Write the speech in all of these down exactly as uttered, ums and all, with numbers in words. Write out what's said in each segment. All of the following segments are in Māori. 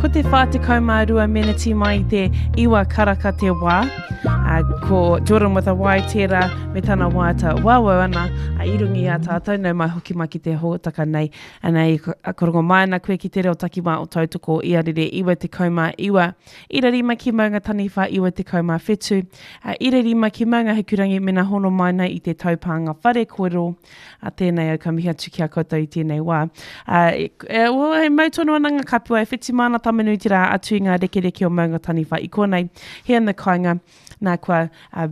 Ko te whātekau mā rua meneti mai te iwa karaka te wā. Uh, ko Jordan with a Y tērā me tana wāta wāwau ana a irungi a tātou nau mai hoki mai ki te hōtaka nei. Anei, korongo mai na koe ki te reo taki wā o tautoko i arere iwa te kaumā iwa. Ira rima ki maunga taniwha iwa te kaumā whetu. Uh, ira rima ki maunga hekurangi mena hono mai nei i te taupanga whare kōrero. A tēnei au ka mihi atu ki a koutou i tēnei wā. Uh, e, e, e mautonu ana ngā kapua e whiti mana tamanu tira atu i ngā reke reke o maunga taniwha i konei. Hea na kainga. Nā kua uh,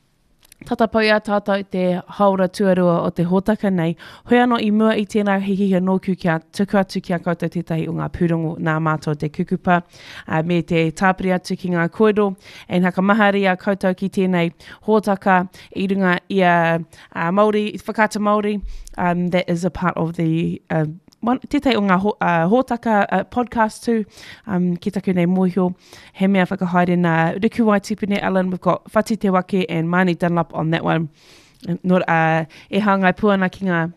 tatapau ia tātou te haura tuarua o te hōtaka nei. Hoi anō i mua i tēnā hihiha nōku kia tuku atu ki a koutou tētahi o ngā pūrongo nā mātou te kukupa. Uh, me te tāpiri atu ki ngā kōrero. E haka mahari a koutou ki tēnei hōtaka i runga i a uh, Māori, whakata Māori. Um, that is a part of the... Uh, One, tētai o ngā ho, uh, hōtaka uh, podcast too, um, ki taku nei mōhio, he mea whakahaere nā Riku Waitipene Alan, we've got Whati Te Wake and Mani Dunlop on that one. Nor, uh, e hangai puana ki ngā,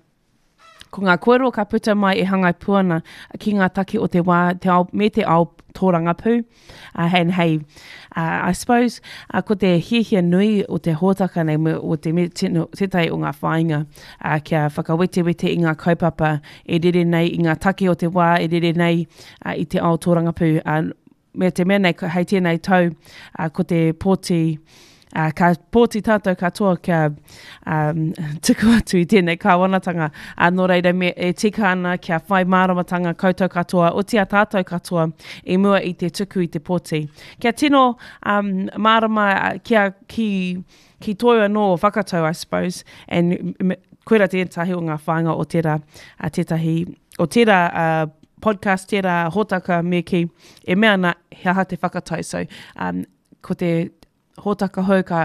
ko ngā kōrero ka puta mai e hangai puana ki ngā take o te wā, te ao, me te ao tōranga pū. Uh, and hei, uh, I suppose, uh, ko te hiehia nui o te hōtaka nei, o te tetai o ngā whāinga, uh, kia whakawete wete i ngā kaupapa, e rere nei i ngā take o te wā, e rere nei uh, i te ao tōranga pū. Uh, me te mea nei, hei tēnei tau, uh, ko te pōti, Uh, ka pōti tātou katoa kia um, tuku atu i tēnei kāwanatanga. Uh, nō reira me e tika ana kia whai māramatanga koutou katoa, o tia tātou katoa i mua i te tuku i te pōti. Kia tino um, mārama uh, kia ki, ki toia no whakatau, I suppose, and koera tētahi o ngā whāinga o tērā, uh, tētahi, o tērā uh, podcast, tērā hōtaka me ki, e mea na hea te whakatau. So, um, ko te hōtaka hou ka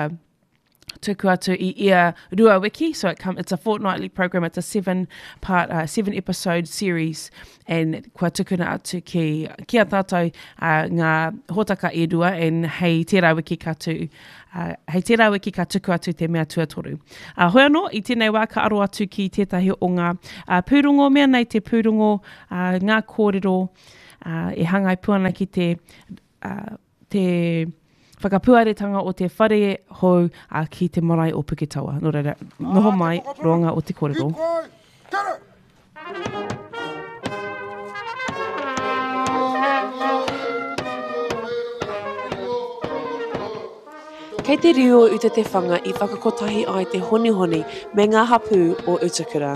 tuku atu i ia rua wiki, so it come, it's a fortnightly program, it's a seven part, uh, seven episode series, and kua tukuna atu ki, ki a tātou uh, ngā hōtaka e rua, and hei tērā wiki ka tu, uh, hei tērā wiki ka tuku atu te mea tuatoru. Uh, hoi anō, i tēnei wā ka aro atu ki tētahi o ngā uh, pūrongo, mea nei te pūrongo, uh, ngā kōrero, uh, e hangai puana ki te, uh, te, whakapuaretanga o te whare hou a ki te marae o Puketawa. Nō reira, noho mai, roanga o te kōrero. Kei te rio uta te whanga i whakakotahi ai te honi honi me ngā hapū o Utakura.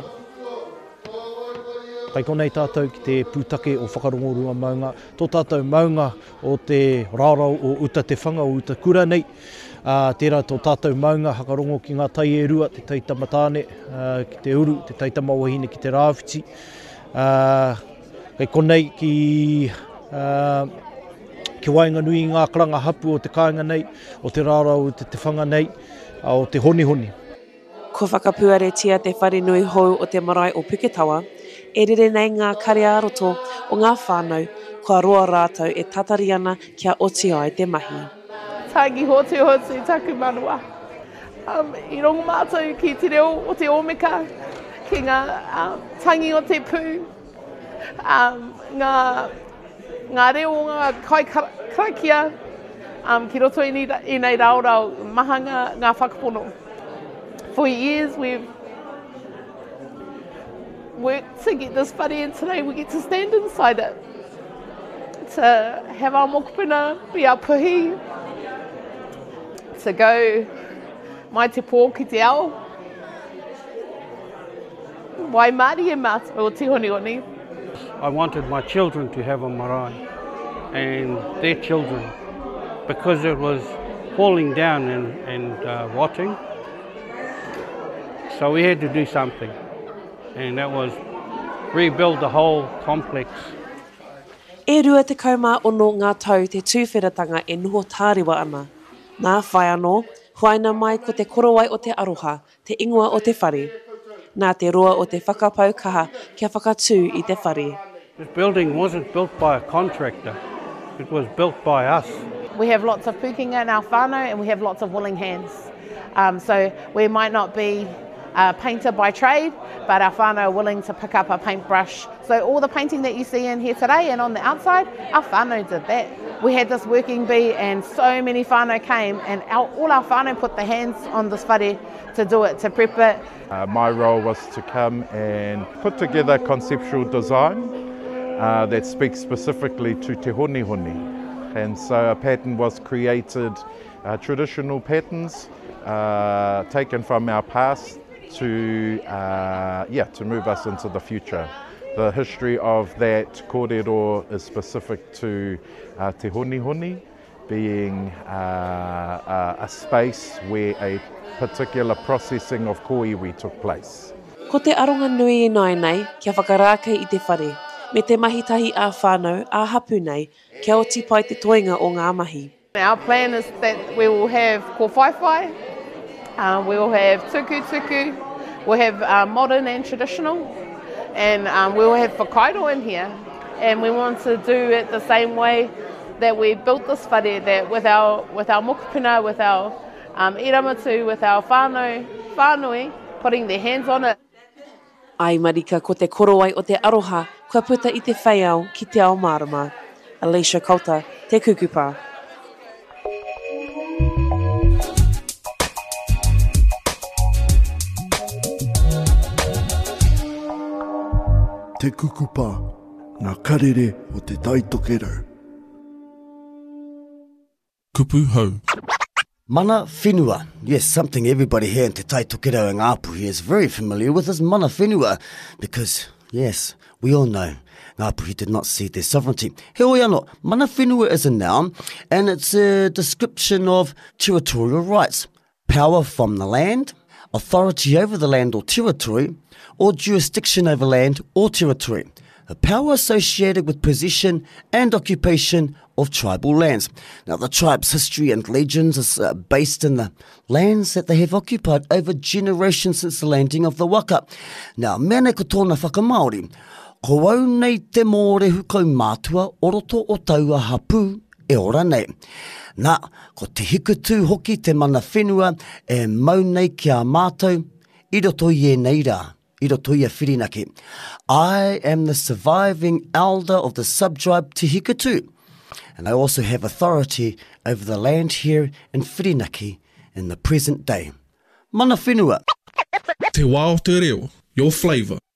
Kai konei tātou ki te pūtake o whakarongo maunga, tō tātou maunga o te rārau o uta te whanga o Utakura nei. Uh, tērā tō tātou maunga hakarongo ki ngā tai e rua, te taitamatāne, uh, ki te uru, te taitamawahine ki te rāwhiti. Uh, kai konei ki, uh, ki wainga nui ngā karanga hapu o te kāinga nei, o te rārau o te te whanga nei, uh, o te honi honi. Ko whakapuare tia te whare nui hou o te marae o Puketawa, e rere nei ngā karearoto o ngā whānau, kua roa rātou e tatari ana kia oti ai te mahi. Tāngi hotu hotu taku manua. Um, I rongo mātou ki te reo o te omeka, ki ngā um, tangi o te pū, um, ngā, ngā reo o ngā kai karakia, um, ki roto i, i nei raurau, mahanga ngā whakapono. For years we've worked to get this whare, and today we get to stand inside it. To have our mokopuna be our puhi, to go mai te pō ki te ao, wai Māori e mātou o te honi honi. I wanted my children to have a marae, and their children, because it was falling down and, and uh, rotting. So we had to do something, and that was rebuild the whole complex. E rua te kaumā ono ngā tau te tūwheratanga e noho tārewa ana. Nā whai anō, huaina mai ko te korowai o te aroha, te ingoa o te whare. Nā te roa o te whakapau kaha kia whakatū i te whare. This building wasn't built by a contractor, it was built by us. We have lots of pukinga in our whānau, and we have lots of willing hands. Um, so we might not be a painter by trade, but our whānau are willing to pick up a paintbrush. So all the painting that you see in here today and on the outside, our whānau did that. We had this working bee and so many whānau came and our, all our whānau put their hands on this whare to do it, to prep it. Uh, my role was to come and put together conceptual design uh, that speaks specifically to Te Honi Honi. And so a pattern was created, uh, traditional patterns uh, taken from our past to, uh, yeah, to move us into the future. The history of that kōrero is specific to uh, Te Honi Honi, being uh, a, a space where a particular processing of kōiwi took place. Ko te aronga nui e nai nei, kia whakarākei i te whare, me te mahitahi a whānau a hapu nei, kia oti pai te toinga o ngā mahi. Our plan is that we will have ko whaiwhai, uh, we will have tuku tuku, we'll have uh, modern and traditional, and um, we'll have whakairo in here. And we want to do it the same way that we built this whare, that with our, with our mokopuna, with our um, iramatu, with our whānau, whānui, putting their hands on it. Ai marika, ko te korowai o te aroha, kua puta i te whaiau ki te ao marama. Alicia Kauta, te kukupa. Te kukupa, ngā karere o te taitokero. Kupu hau. Mana whenua. Yes, something everybody here in Te Taitokero and Ngāpuhi is very familiar with is mana whenua, because, yes, we all know Ngāpuhi did not cede their sovereignty. He oi anō, mana whenua is a noun, and it's a description of territorial rights, power from the land, authority over the land or territory, or jurisdiction over land or territory. A power associated with possession and occupation of tribal lands. Now, the tribe's history and legends is uh, based in the lands that they have occupied over generations since the landing of the waka. Now, mea nei ko tōna whakamaori, ko au nei te mōre hukau mātua o roto o taua hapu e ora nei. Nā, ko te hikutu hoki te mana whenua e mau nei ki a mātou, I roto I e nei rā. I roto I a whirinaki. I am the surviving elder of the subtribe Te Hikutu, and I also have authority over the land here in Whirinaki in the present day. Mana whenua. Te wā o te reo, your flavour.